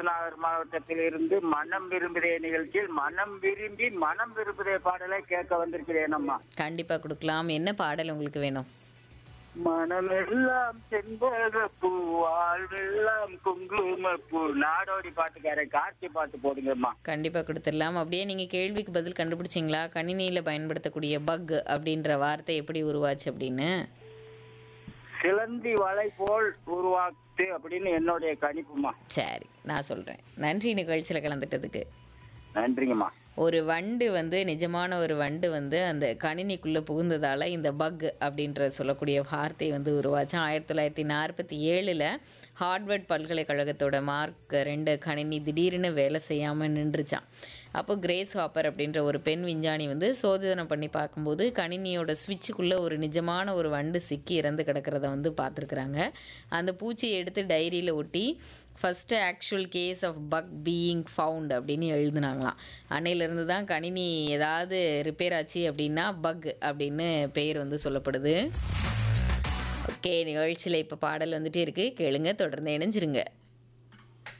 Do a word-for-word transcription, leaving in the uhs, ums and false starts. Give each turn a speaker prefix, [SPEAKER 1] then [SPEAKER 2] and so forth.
[SPEAKER 1] விருதுநகர் மாவட்டத்தில் இருந்து மனம் விரும்புதே நிகழ்ச்சியில் மனம் விரும்பி மனம் விரும்புதே பாடலை கேட்க வந்திருக்கிறேன் அம்மா.
[SPEAKER 2] கண்டிப்பா கொடுக்கலாம். என்ன பாடல் உங்களுக்கு வேணும்?
[SPEAKER 1] மனமெல்லாம் செண்பக பூ வாழ்வெல்லாம் குங்கும பூ நாடோடி பாட்டுக்காரன் கார்த்தி பாட்டு போடுங்கம்மா.
[SPEAKER 2] கண்டிப்பா கொடுத்துடலாம். அப்படியே நீங்க கேள்விக்கு பதில் கண்டுபிடிச்சிங்களா? கணினியில பயன்படுத்தக்கூடிய பக் அப்படின்ற வார்த்தை எப்படி உருவாச்சு அப்படின்னு?
[SPEAKER 1] சிலந்தி வலை போல் உருவாக்கு அப்படின்னு என்னுடைய கணிப்புமா.
[SPEAKER 2] சரி, நான் சொல்றேன். நன்றி நிகழ்ச்சியில் கலந்துட்டதுக்கு.
[SPEAKER 1] நன்றிங்கம்மா.
[SPEAKER 2] ஒரு வண்டு வந்து நிஜமான ஒரு வண்டு வந்து அந்த கணினிக்குள்ளே புகுந்ததால் இந்த பக் அப்படின்ற சொல்லக்கூடிய வார்த்தை வந்து உருவாச்சு. ஆயிரத்தி தொள்ளாயிரத்தி நாற்பத்தி ஏழில் ஹார்வர்ட் பல்கலைக்கழகத்தோட மார்க் ரெண்டு கணினி திடீர்னு வேலை செய்யாமல் நின்றுச்சான். அப்போ கிரேஸ் ஹாப்பர் அப்படின்ற ஒரு பெண் விஞ்ஞானி வந்து சோதனை பண்ணி பார்க்கும்போது கணினியோட ஸ்விட்சுக்குள்ளே ஒரு நிஜமான ஒரு வண்டு சிக்கி இறந்து கிடக்கிறத வந்து பார்த்துருக்குறாங்க. அந்த பூச்சியை எடுத்து டைரியில் ஒட்டி first actual case of buck being found அப்படின்னு எழுதுனாங்களாம். அன்னையிலேருந்து தான் கணினி ஏதாவது ரிப்பேர் ஆச்சு அப்படின்னா பக் அப்படின்னு பெயர் வந்து சொல்லப்படுது. ஓகே, நிகழ்ச்சியில் இப்போ பாடல் வந்துட்டே இருக்குது, கேளுங்க, தொடர்ந்து இணைஞ்சிருங்க.